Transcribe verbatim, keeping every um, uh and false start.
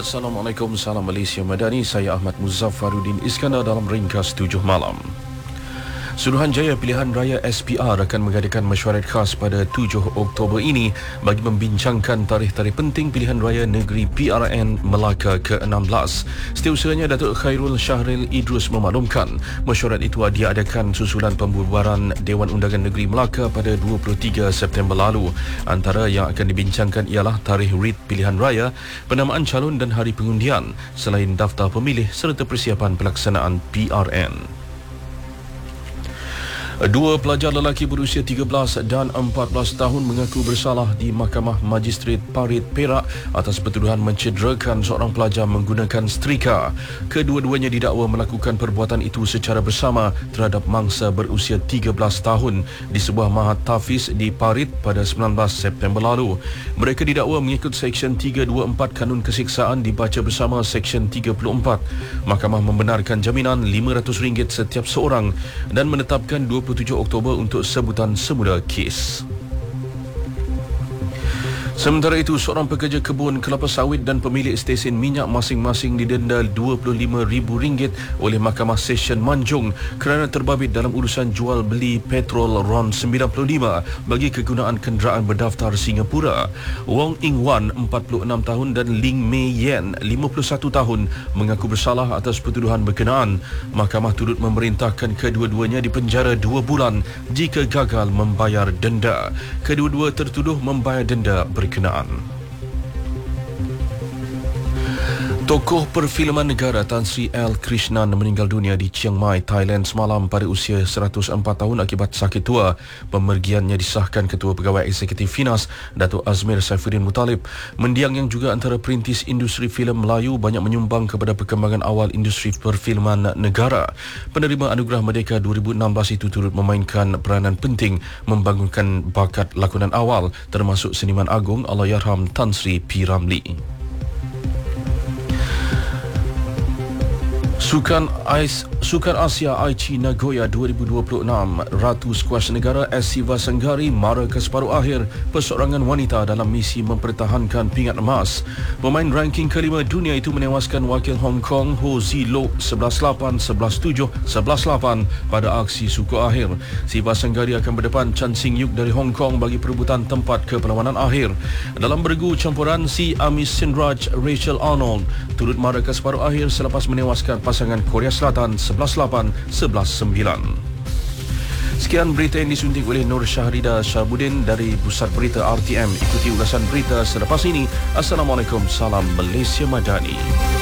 Assalamualaikum, salam Malaysia Madani. Saya Ahmad Muzaffaruddin Iskandar dalam ringkas tujuh malam. Suruhanjaya Pilihan Raya S P R akan mengadakan mesyuarat khas pada tujuh Oktober ini bagi membincangkan tarikh-tarikh penting Pilihan Raya Negeri P R N Melaka ke enam belas. Setiausaha Datuk Khairul Syahril Idrus memaklumkan mesyuarat itu diadakan susulan pembubaran Dewan Undangan Negeri Melaka pada dua puluh tiga September lalu. Antara yang akan dibincangkan ialah tarikh rit pilihan raya, penamaan calon dan hari pengundian, selain daftar pemilih serta persiapan pelaksanaan P R N. Dua pelajar lelaki berusia tiga belas dan empat belas tahun mengaku bersalah di Mahkamah Magistrat Parit Perak atas pertuduhan mencederakan seorang pelajar menggunakan setrika. Kedua-duanya didakwa melakukan perbuatan itu secara bersama terhadap mangsa berusia tiga belas tahun di sebuah mahat tahfiz di Parit pada sembilan belas September lalu. Mereka didakwa mengikut Seksyen tiga dua empat Kanun Kesiksaan dibaca bersama Seksyen tiga puluh empat. Mahkamah membenarkan jaminan lima ratus ringgit setiap seorang dan menetapkan dua puluh tujuh Oktober untuk sebutan semula kes. Sementara itu, seorang pekerja kebun kelapa sawit dan pemilik stesen minyak masing-masing didenda dua puluh lima ribu ringgit oleh Mahkamah Session Manjung kerana terbabit dalam urusan jual beli petrol RON sembilan puluh lima bagi kegunaan kenderaan berdaftar Singapura. Wong Ing Wan, empat puluh enam tahun dan Ling Mei Yen, lima puluh satu tahun mengaku bersalah atas pertuduhan berkenaan. Mahkamah turut memerintahkan kedua-duanya dipenjara dua bulan jika gagal membayar denda. Kedua-dua tertuduh membayar denda berkenaan. Tokoh perfilman negara Tan Sri L. Krishnan meninggal dunia di Chiang Mai, Thailand semalam pada usia seratus empat tahun akibat sakit tua. Pemergiannya disahkan Ketua Pegawai Eksekutif Finas, Datuk Azmir Saifuddin Muttalib. Mendiang yang juga antara perintis industri filem Melayu banyak menyumbang kepada perkembangan awal industri perfilman negara. Penerima Anugerah Merdeka dua ribu enam belas itu turut memainkan peranan penting membangunkan bakat lakonan awal termasuk seniman agung Allahyarham Tan Sri P. Ramlee. Sukan Ais Sukan Asia Aichi Nagoya dua ribu dua puluh enam, Ratu Skuas Negara S. Siva Sanggari mara ke separuh akhir perseorangan wanita dalam misi mempertahankan pingat emas. Pemain ranking kelima dunia itu menewaskan wakil Hong Kong Ho Zi Lok sebelas lapan, sebelas tujuh, sebelas lapan pada aksi suku akhir. Siva Sanggari akan berdepan Chan Sing Yuk dari Hong Kong bagi perebutan tempat ke perlawanan akhir. Dalam bergu campuran, si Amis Sinraj Rachel Arnold turut mara ke separuh akhir selepas menewaskan pasangan Korea Selatan sebelas lapan, sebelas sembilan. Sekian berita yang disuntik oleh Nur Syahrida Syahbudin dari Pusat Berita R T M. Ikuti ulasan berita selepas ini. Assalamualaikum, salam Malaysia Madani.